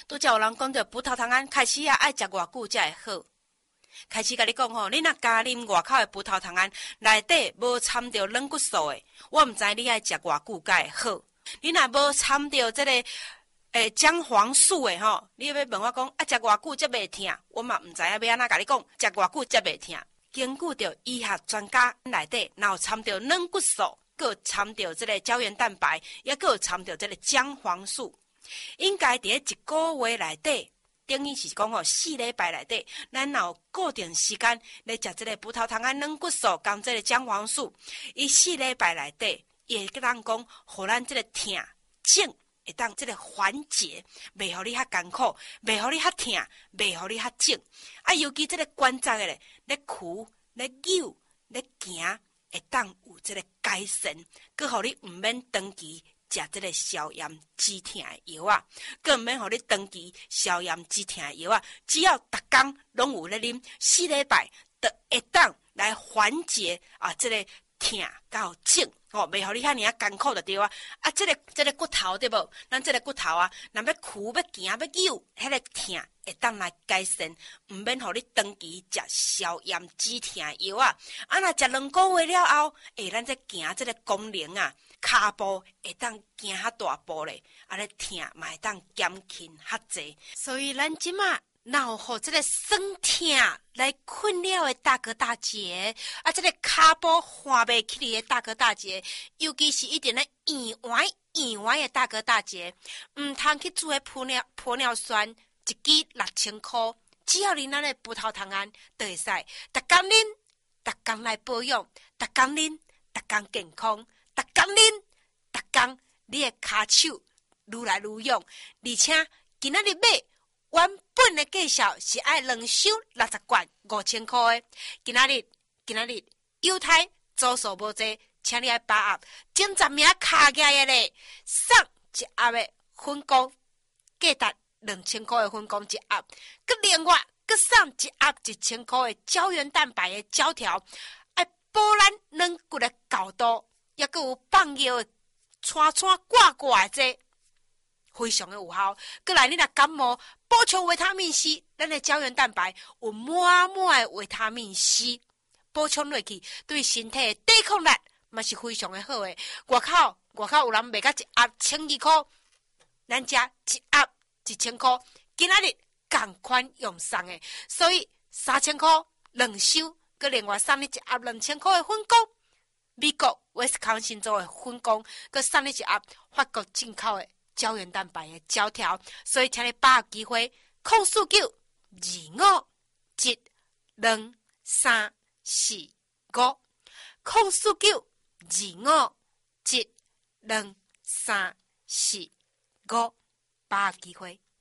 拄则有人讲着葡萄糖胺开始爱食偌久才会好。开始甲你讲吼，你若加啉外口的葡萄糖胺，内底无掺着软骨素的，我毋知你爱食偌久才会好。你若无掺着这个姜黄素的吼，你要问我讲食偌久才袂痛，我嘛毋知影要安怎甲你讲，食偌久才袂痛。根据着医学专家内底，若有掺着软骨素，佮有掺着这个胶原蛋白，也佮有掺着这个姜黄素，应该伫一个月内底。等于是讲吼，4礼拜内底，咱若有固定时间来食这个葡萄糖胺、软骨素、跟这个姜黄素，伊4礼拜内底，伊会当讲，互咱这个痛症会当这个缓解，袂互你较艰苦，袂互你较痛，袂互你较症。啊，尤其这个关节的咧，咧屈、咧扭、咧行，会当有这个改善，佮互你毋免长期食这个消炎止痛的药啊，更免互你长期消炎止痛的药啊，只要逐工拢有咧啉，4礼拜就会当来缓解这个痛到症哦，袂互你遐尔啊艰苦就对啊。啊，这个骨头对无？咱这个骨头啊，若要屈、要行、要扭，迄个痛会当来改善，毋免互你长期食消炎止痛的药啊。啊，若食2个月了后，咱这行这个功能啊。骹步会当行较大步咧，咧痛嘛会当减轻较济，所以咱即马若有互这个酸痛来困扰的大哥大姐，这个骹步换袂起哩的大哥大姐，尤其是一定咧圆的大哥大姐，毋通去做玻尿酸，一支6000块，只要你咱的葡萄糖胺就会使，逐工啉，逐工来保养，逐工啉，逐工健康。逐工啉，逐工你的骹手愈来愈勇，而且今仔日买原本的价钱是爱2箱60罐5000块的，今仔日犹太组数无济，请你爱把握前10名卡起来的咧，送一盒的粉果，价值2000块的粉果一盒，佮另外佮送一盒1000块的胶原蛋白的胶条，爱保咱软骨的厚度。也佮有放药挂这非常的有效。佮来你若感冒，补充维他命 C， 咱的胶原蛋白有满的维他命 C， 补充落去对身体的抵抗力嘛是非常的好的。外口有人卖到一盒12块，咱遮一盒1000块，今仔日同款用送的，所以3000块2箱，佮另外送你一盒2000块的粉果。美国威斯康星州的粉果，佮送你一盒法国进口的胶原蛋白的胶条，所以请你把握机会，049257345，049257345，把握机会。